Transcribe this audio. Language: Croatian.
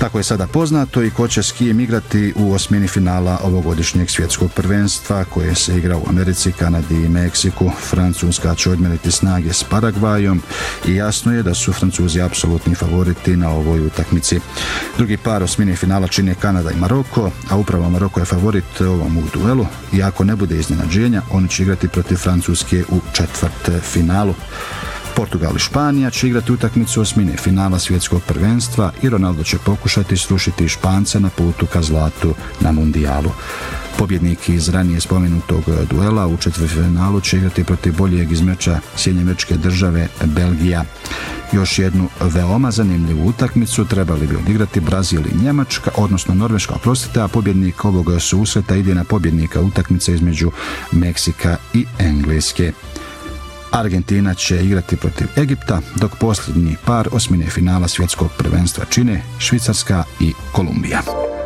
Kako je sada poznato i ko će s kim igrati u osmini finala ovogodišnjeg svjetskog prvenstva koje se igra u Americi, Kanadi i Meksiku. Francuska će odmjeriti snage s Paragvajom i jasno je da su Francuzi apsolutni favoriti na ovoj utakmici. Drugi par osmini finala čine Kanada i Maroko, a upravo Maroko je favorit ovom duelu i ako ne bude iznenađenja, oni će igrati protiv Francuske u četvrt finalu. Portugal i Španija će igrati utakmicu osmine finala svjetskog prvenstva i Ronaldo će pokušati srušiti Špance na putu ka zlatu na mundijalu. Pobjednik iz ranije spomenutog duela u četvrtfinalu će igrati protiv boljeg iz meča Sjedinjene Američke Države Belgija. Još jednu veoma zanimljivu utakmicu trebali bi odigrati Brazil i Njemačka, odnosno Norveška, a pobjednik ovog susreta ide na pobjednika utakmice između Meksika i Engleske. Argentina će igrati protiv Egipta, dok posljednji par osmine finala svjetskog prvenstva čine Švicarska i Kolumbija.